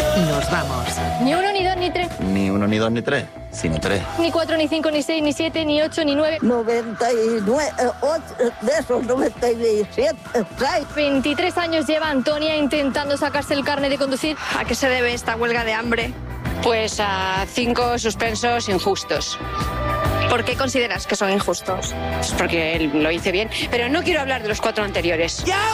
Nos vamos. Ni 1, ni 2, ni 3. Ni 1, ni 2, ni 3, sino 3. Ni 4, ni 5, ni 6, ni 7, ni 8, ni 9. 99, de esos 97, 23 años lleva Antonia intentando sacarse el carnet de conducir. ¿A qué se debe esta huelga de hambre? Pues a 5 suspensos injustos. ¿Por qué consideras que son injustos? Pues porque él lo hice bien. Pero no quiero hablar de los 4 anteriores.